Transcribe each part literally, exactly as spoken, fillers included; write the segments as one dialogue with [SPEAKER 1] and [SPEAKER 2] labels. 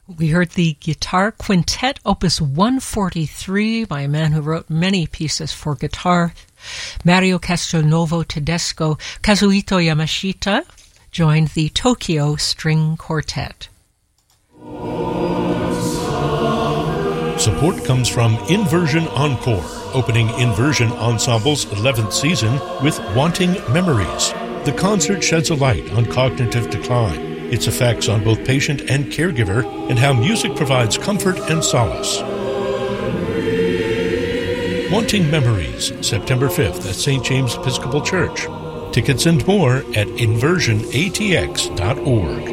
[SPEAKER 1] We heard the Guitar Quintet, Opus one forty-three, by a man who wrote many pieces for guitar, Mario Castelnuovo Tedesco. Kazuhito Yamashita joined the Tokyo String Quartet.
[SPEAKER 2] Support comes from Inversion Encore, opening Inversion Ensemble's eleventh season with Wanting Memories. The concert sheds a light on cognitive decline, its effects on both patient and caregiver, and how music provides comfort and solace. Wanting Memories, September fifth at Saint James Episcopal Church. Tickets and more at inversion a t x dot org.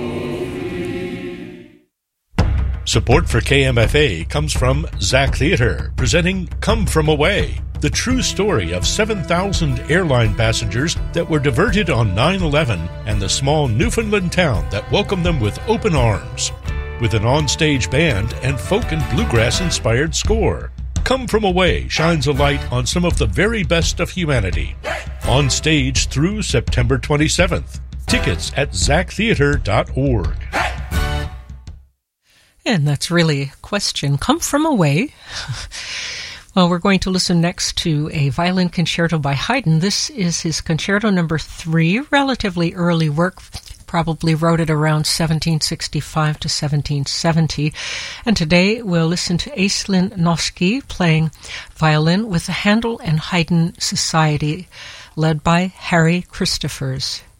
[SPEAKER 2] Support for K M F A comes from Zach Theater, presenting Come From Away, the true story of seven thousand airline passengers that were diverted on nine eleven and the small Newfoundland town that welcomed them with open arms. With an on-stage band and folk and bluegrass-inspired score, Come From Away shines a light on some of the very best of humanity. On stage through September twenty-seventh. Tickets at zach theater dot org.
[SPEAKER 1] And that's really a question. Come From Away. Well, we're going to listen next to a violin concerto by Haydn. This is his concerto number three, relatively early work. Probably wrote it around seventeen sixty-five to seventeen seventy. And today we'll listen to Aislinn Noski playing violin with the Handel and Haydn Society, led by Harry Christophers.